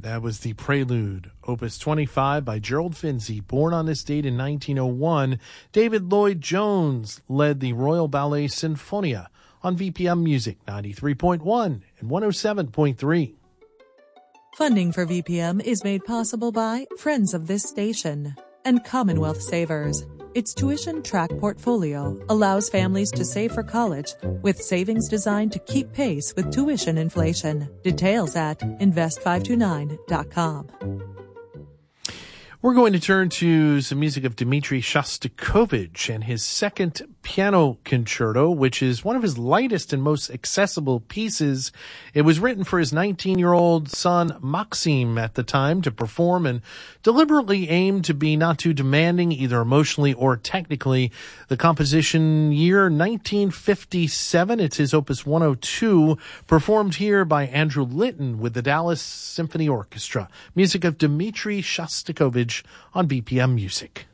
That was the Prelude, Opus 25 by Gerald Finzi. Born on this date in 1901, David Lloyd Jones led the Royal Ballet Sinfonia on VPM Music 93.1 and 107.3. Funding for VPM is made possible by friends of this station and Commonwealth Savers. Its tuition track portfolio allows families to save for college with savings designed to keep pace with tuition inflation. Details at invest529.com. We're going to turn to some music of Dmitri Shostakovich and his second piano concerto, which is one of his lightest and most accessible pieces. It was written for his 19-year-old son, Maxim, at the time to perform and deliberately aimed to be not too demanding, either emotionally or technically. The composition year, 1957. It's his Opus 102, performed here by Andrew Litton with the Dallas Symphony Orchestra. Music of Dmitri Shostakovich on BPM Music.